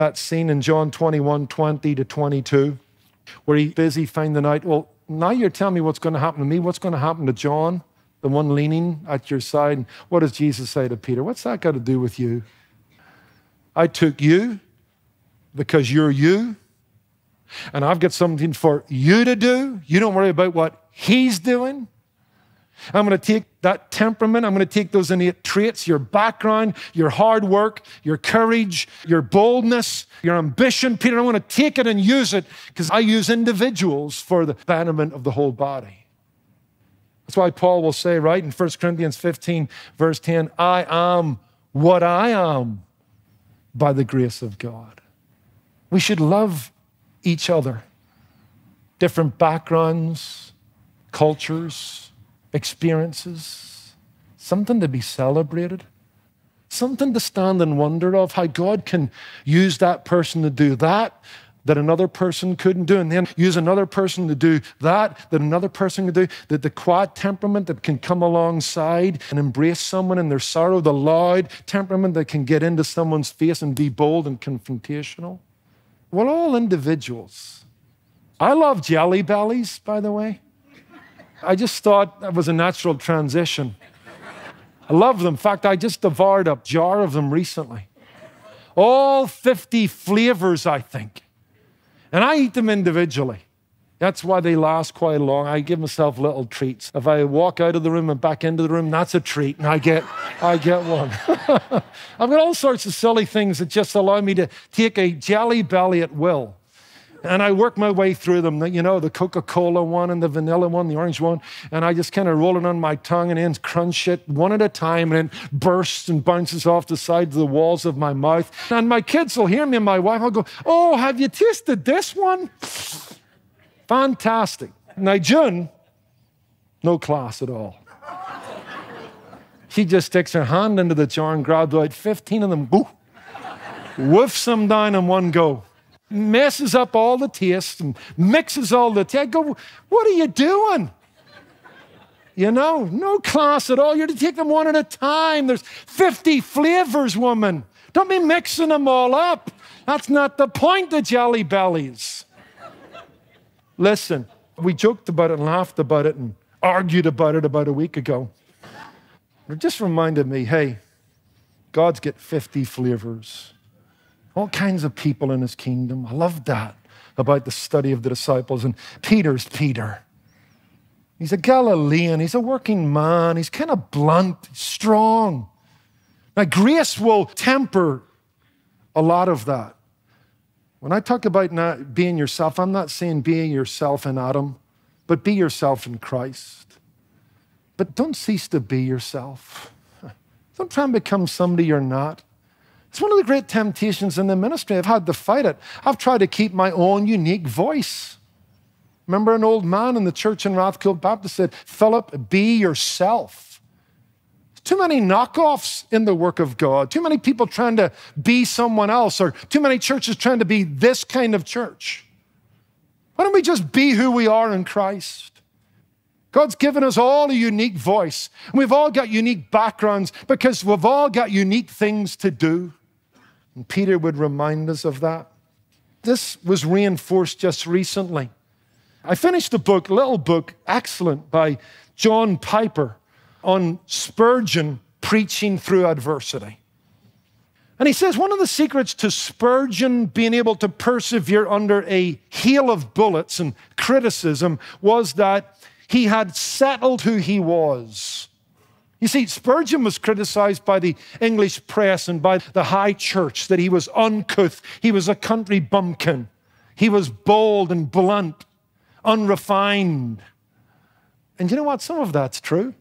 that scene in John 21:20 to 22, where he's busy finding out, well, now you're telling me what's going to happen to me. What's going to happen to John, the one leaning at your side? And what does Jesus say to Peter? What's that got to do with you? I took you because you're you, and I've got something for you to do. You don't worry about what he's doing. I'm going to take that temperament. I'm going to take those innate traits, your background, your hard work, your courage, your boldness, your ambition. Peter, I want to take it and use it because I use individuals for the betterment of the whole body. That's why Paul will say, right, in 1 Corinthians 15, verse 10, I am what I am by the grace of God. We should love each other. Different backgrounds, cultures, experiences, something to be celebrated, something to stand in wonder of how God can use that person to do that another person couldn't do, and then use another person to do that another person could do, that the quiet temperament that can come alongside and embrace someone in their sorrow, the loud temperament that can get into someone's face and be bold and confrontational. We're all individuals. I love Jelly Bellies, by the way. I just thought that was a natural transition. I love them. In fact, I just devoured a jar of them recently. All 50 flavors, I think. And I eat them individually. That's why they last quite long. I give myself little treats. If I walk out of the room and back into the room, that's a treat, and I get one. I've got all sorts of silly things that just allow me to take a Jelly Belly at will. And I work my way through them, you know, the Coca-Cola one and the vanilla one, the orange one, and I just kind of roll it on my tongue and then crunch it one at a time, and it bursts and bounces off the sides of the walls of my mouth. And my kids will hear me, and my wife will go, oh, have you tasted this one? Fantastic. Now, June, no class at all. She just sticks her hand into the jar and grabs out 15 of them, boo, woofs them down in one go. Messes up all the taste and mixes all the taste. I go, what are you doing? You know, no class at all. You're to take them one at a time. There's 50 flavors, woman. Don't be mixing them all up. That's not the point of Jelly Bellies. Listen, we joked about it and laughed about it and argued about it about a week ago. It just reminded me, hey, God's got 50 flavors. All kinds of people in his kingdom. I love that about the study of the disciples. And Peter's Peter. He's a Galilean. He's a working man. He's kind of blunt, strong. Now, grace will temper a lot of that. When I talk about not being yourself, I'm not saying being yourself in Adam, but be yourself in Christ. But don't cease to be yourself. Don't try and become somebody you're not. It's one of the great temptations in the ministry. I've had to fight it. I've tried to keep my own unique voice. Remember an old man in the church in Rathcoole Baptist said, Philip, be yourself. Too many knockoffs in the work of God. Too many people trying to be someone else, or too many churches trying to be this kind of church. Why don't we just be who we are in Christ? God's given us all a unique voice. And we've all got unique backgrounds because we've all got unique things to do. And Peter would remind us of that. This was reinforced just recently. I finished a little book, excellent, by John Piper on Spurgeon preaching through adversity. And he says one of the secrets to Spurgeon being able to persevere under a hail of bullets and criticism was that he had settled who he was. You see, Spurgeon was criticized by the English press and by the high church that he was uncouth. He was a country bumpkin. He was bold and blunt, unrefined. And you know what? Some of that's true.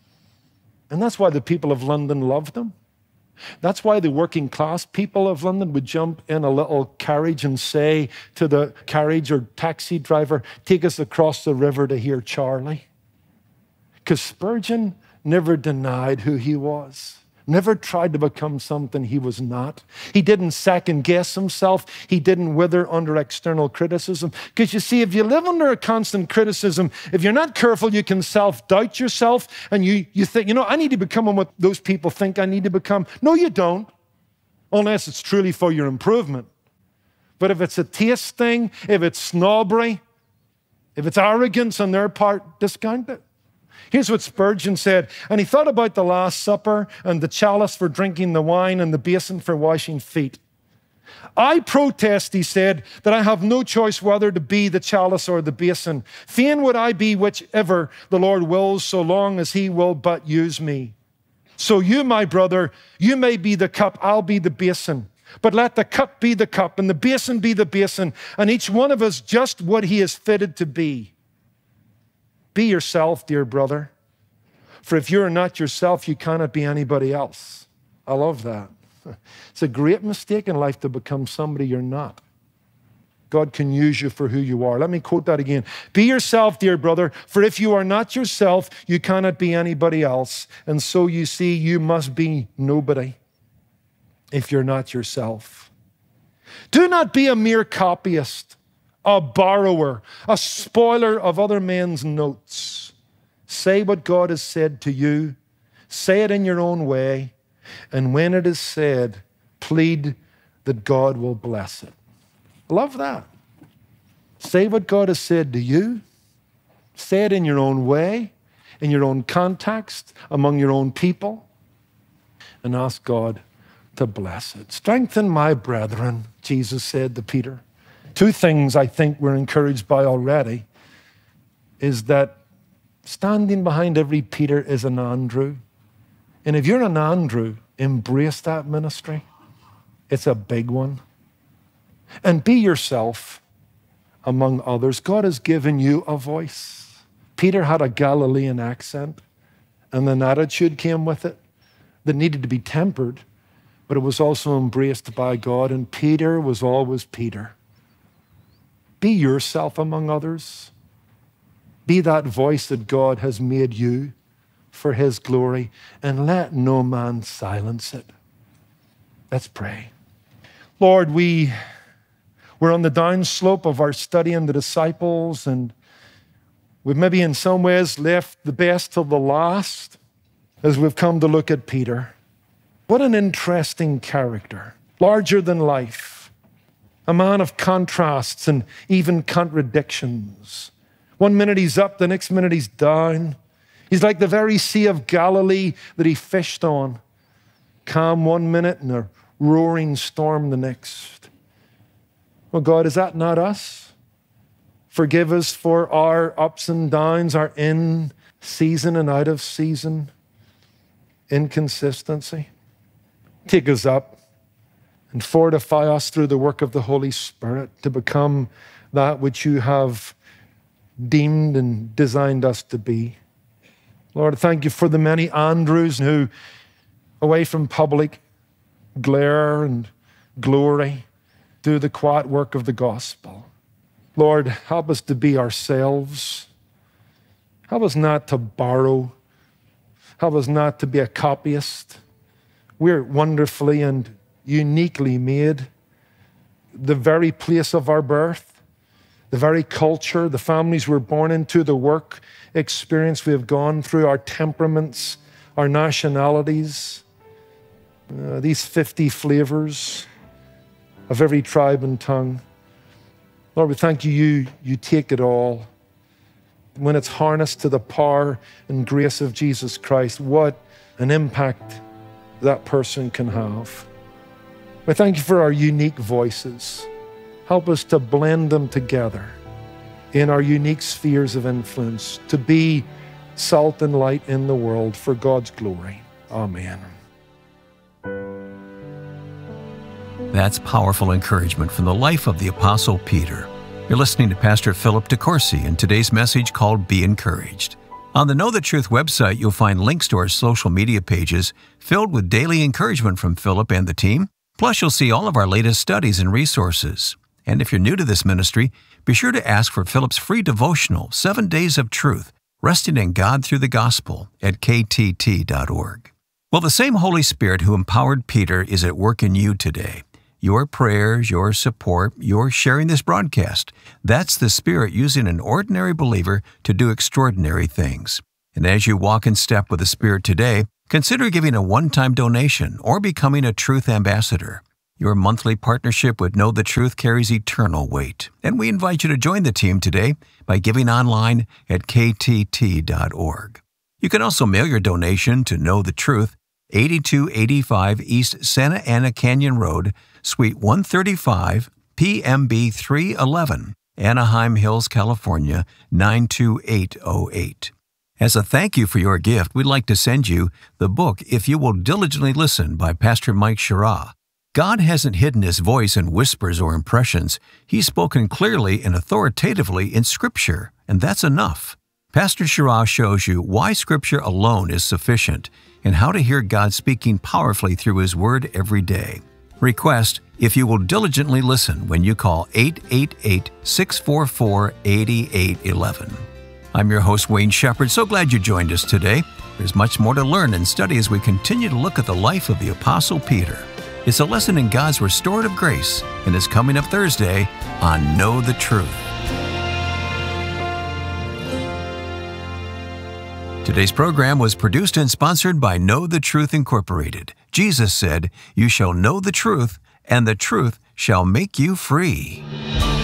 And that's why the people of London loved him. That's why the working class people of London would jump in a little carriage and say to the carriage or taxi driver, take us across the river to hear Charlie. Because Spurgeon never denied who he was, never tried to become something he was not. He didn't second guess himself. He didn't wither under external criticism. Because you see, if you live under a constant criticism, if you're not careful, you can self-doubt yourself and you think, you know, I need to become what those people think I need to become. No, you don't, unless it's truly for your improvement. But if it's a taste thing, if it's snobbery, if it's arrogance on their part, discount it. Here's what Spurgeon said. And he thought about the Last Supper and the chalice for drinking the wine and the basin for washing feet. I protest, he said, that I have no choice whether to be the chalice or the basin. Fain would I be whichever the Lord wills, so long as he will but use me. So you, my brother, you may be the cup, I'll be the basin. But let the cup be the cup and the basin be the basin, and each one of us just what he is fitted to be. Be yourself, dear brother. For if you're not yourself, you cannot be anybody else. I love that. It's a great mistake in life to become somebody you're not. God can use you for who you are. Let me quote that again. Be yourself, dear brother, for if you are not yourself, you cannot be anybody else. And so you see, you must be nobody if you're not yourself. Do not be a mere copyist, a borrower, a spoiler of other men's notes. Say what God has said to you. Say it in your own way. And when it is said, plead that God will bless it. Love that. Say what God has said to you. Say it in your own way, in your own context, among your own people, and ask God to bless it. Strengthen my brethren, Jesus said to Peter. Two things I think we're encouraged by already is that standing behind every Peter is an Andrew. And if you're an Andrew, embrace that ministry. It's a big one. And be yourself among others. God has given you a voice. Peter had a Galilean accent, and an attitude came with it that needed to be tempered, but it was also embraced by God, and Peter was always Peter. Be yourself among others. Be that voice that God has made you for his glory, and let no man silence it. Let's pray. Lord, we're on the downslope of our studying the disciples, and we've maybe in some ways left the best till the last as we've come to look at Peter. What an interesting character, larger than life, a man of contrasts and even contradictions. One minute he's up, the next minute he's down. He's like the very Sea of Galilee that he fished on. Calm one minute and a roaring storm the next. Well, God, is that not us? Forgive us for our ups and downs, our in season and out of season inconsistency. Take us up and fortify us through the work of the Holy Spirit to become that which you have deemed and designed us to be. Lord, thank you for the many Andrews who, away from public glare and glory, do the quiet work of the gospel. Lord, help us to be ourselves. Help us not to borrow. Help us not to be a copyist. We're wonderfully and uniquely made. The very place of our birth, the very culture, the families we're born into, the work experience we have gone through, our temperaments, our nationalities, these 50 flavors of every tribe and tongue. Lord, we thank you, you take it all. When it's harnessed to the power and grace of Jesus Christ, what an impact that person can have. We thank you for our unique voices. Help us to blend them together in our unique spheres of influence, to be salt and light in the world for God's glory. Amen. That's powerful encouragement from the life of the Apostle Peter. You're listening to Pastor Philip DeCourcy in today's message called Be Encouraged. On the Know the Truth website, you'll find links to our social media pages filled with daily encouragement from Philip and the team. Plus, you'll see all of our latest studies and resources. And if you're new to this ministry, be sure to ask for Philip's free devotional, 7 Days of Truth, Resting in God Through the Gospel, at ktt.org. Well, the same Holy Spirit who empowered Peter is at work in you today. Your prayers, your support, your sharing this broadcast, that's the Spirit using an ordinary believer to do extraordinary things. And as you walk in step with the Spirit today, consider giving a one-time donation or becoming a Truth Ambassador. Your monthly partnership with Know the Truth carries eternal weight, and we invite you to join the team today by giving online at ktt.org. You can also mail your donation to Know the Truth, 8285 East Santa Ana Canyon Road, Suite 135, PMB 311, Anaheim Hills, California, 92808. As a thank you for your gift, we'd like to send you the book If You Will Diligently Listen by Pastor Mike Shirah. God hasn't hidden His voice in whispers or impressions. He's spoken clearly and authoritatively in Scripture, and that's enough. Pastor Shirah shows you why Scripture alone is sufficient and how to hear God speaking powerfully through His Word every day. Request If You Will Diligently Listen when you call 888-644-8811. I'm your host, Wayne Shepherd. So glad you joined us today. There's much more to learn and study as we continue to look at the life of the Apostle Peter. It's a lesson in God's restorative grace and is coming up Thursday on Know the Truth. Today's program was produced and sponsored by Know the Truth Incorporated. Jesus said, "You shall know the truth, and the truth shall make you free."